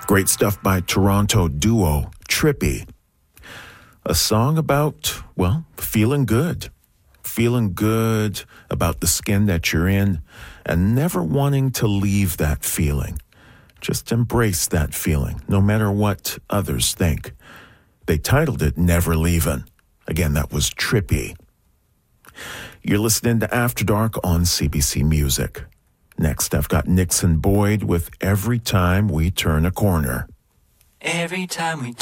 Great stuff by Toronto duo Trippy. A song about, well, feeling good. Feeling good about the skin that you're in and never wanting to leave that feeling. Just embrace that feeling, no matter what others think. They titled it Never Leavin'. Again, that was Trippy. You're listening to After Dark on CBC Music. Next, I've got Nixon Boyd with Every Time We Turn a Corner. Every time we